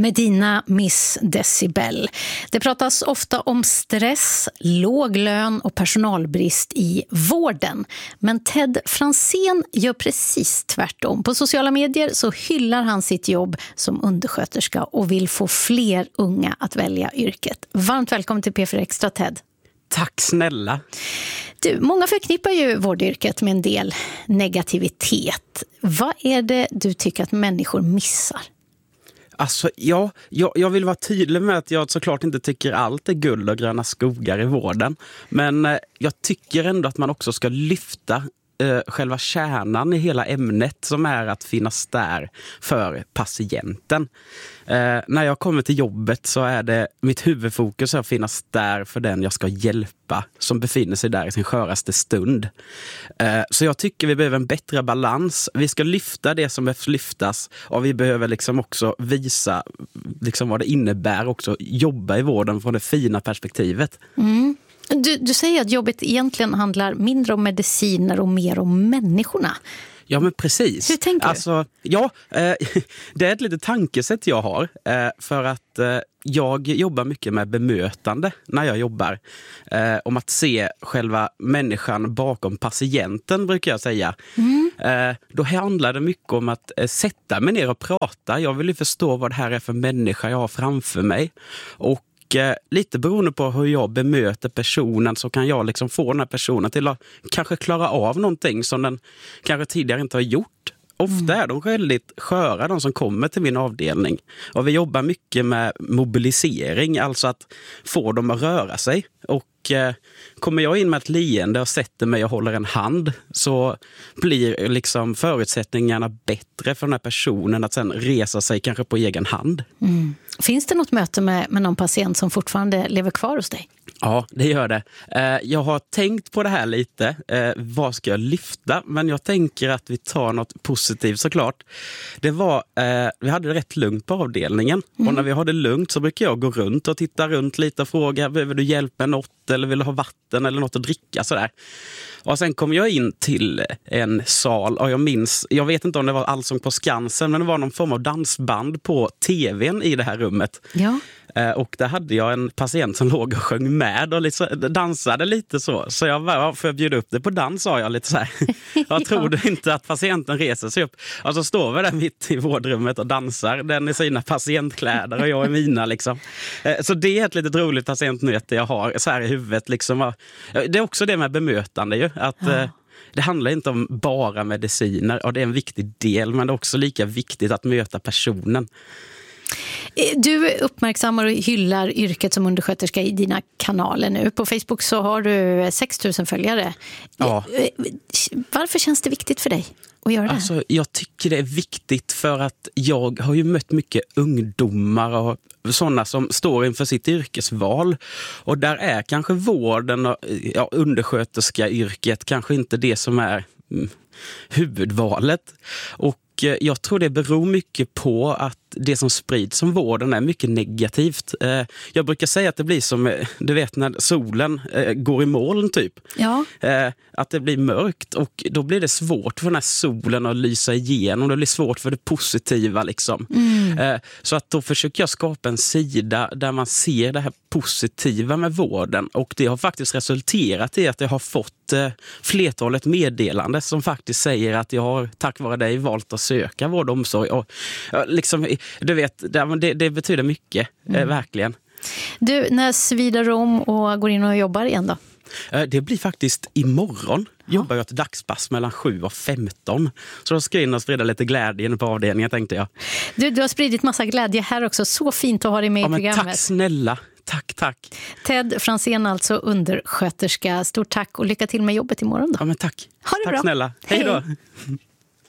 Medina Miss Decibel. Det pratas ofta om stress, låg lön och personalbrist i vården. Men Ted Franzén gör precis tvärtom. På sociala medier så hyllar han sitt jobb som undersköterska och vill få fler unga att välja yrket. Varmt välkommen till P4 Extra, Ted. Tack snälla. Du, många förknippar ju vårdyrket med en del negativitet. Vad är det du tycker att människor missar? Alltså, jag vill vara tydlig med att jag såklart inte tycker allt är guld och gröna skogar i vården. Men jag tycker ändå att man också ska lyfta själva kärnan i hela ämnet, som är att finnas där för patienten. När jag kommer till jobbet så är det mitt huvudfokus att finnas där för den jag ska hjälpa, som befinner sig där i sin sköraste stund. Så jag tycker vi behöver en bättre balans. Vi ska lyfta det som behövs lyftas, och vi behöver liksom också visa liksom vad det innebär också jobba i vården från det fina perspektivet. Mm. Du säger att jobbet egentligen handlar mindre om mediciner och mer om människorna. Ja, men precis. Hur tänker du? Alltså, det är ett litet tankesätt jag har. För att jag jobbar mycket med bemötande när jag jobbar. Om att se själva människan bakom patienten, brukar jag säga. Då handlar det mycket om att sätta mig ner och prata. Jag vill ju förstå vad det här är för människa jag har framför mig. Och lite beroende på hur jag bemöter personen så kan jag liksom få den här personen till att kanske klara av någonting som den kanske tidigare inte har gjort. Ofta är de väldigt sköra, de som kommer till min avdelning. Och vi jobbar mycket med mobilisering, alltså att få dem att röra sig. Och kommer jag in med ett leende och sätter mig och håller en hand, så blir liksom förutsättningarna bättre för den här personen att sen resa sig kanske på egen hand. Mm. Finns det något möte med någon patient som fortfarande lever kvar hos dig? Ja, det gör det. Jag har tänkt på det här lite. Vad ska jag lyfta? Men jag tänker att vi tar något positivt såklart. Det var, vi hade det rätt lugnt på avdelningen. Och när vi har det lugnt så brukar jag gå runt och titta runt lite och fråga: behöver du hjälp med något? Eller vill du ha vatten eller något att dricka? Sådär. Och sen kom jag in till en sal och jag vet inte om det var Allsång på Skansen, men det var någon form av dansband på tvn i det här rummet. Ja. Och där hade jag en patient som låg och sjöng med och dansade lite så. Så jag var för att bjuda upp det på dans, sa jag lite så här. Jag tror du inte att patienten reser sig upp? Och så står vi där mitt i vårdrummet och dansar. Den i sina patientkläder och jag i mina liksom. Så det är ett litet roligt patientmöte jag har så här i huvudet liksom. Det är också det med bemötande ju. Att det handlar inte om bara mediciner, och det är en viktig del, men det är också lika viktigt att möta personen. Du uppmärksammar och hyllar yrket som undersköterska i dina kanaler nu. På Facebook så har du 6 000 följare. Ja. Varför känns det viktigt för dig att göra det? Alltså, jag tycker det är viktigt för att jag har ju mött mycket ungdomar och sådana som står inför sitt yrkesval. Och där är kanske vården och undersköterska-yrket kanske inte det som är huvudvalet. Och jag tror det beror mycket på att det som sprids som vården är mycket negativt. Jag brukar säga att det blir som, du vet, när solen går i moln typ. Ja. Att det blir mörkt, och då blir det svårt för den här solen att lysa igenom. Det blir svårt för det positiva liksom. Så att då försöker jag skapa en sida där man ser det här positiva med vården. Och det har faktiskt resulterat i att jag har fått flertalet meddelande som faktiskt säger att jag har tack vare dig valt att söka vård och omsorg. Och liksom, du vet, det betyder mycket, verkligen. Du, när svider om och går in och jobbar igen då? Det blir faktiskt imorgon. Jobbar jag ett dagspass mellan 7 och 15. Så då ska jag in och sprida lite glädje på avdelningen, tänkte jag. Du har spridit massa glädje här också. Så fint att ha dig med i programmet. Tack snälla. Tack. Ted Franzén, alltså undersköterska. Stort tack och lycka till med jobbet imorgon då. Ja, men tack. Ha det bra. Tack snälla. Hej då.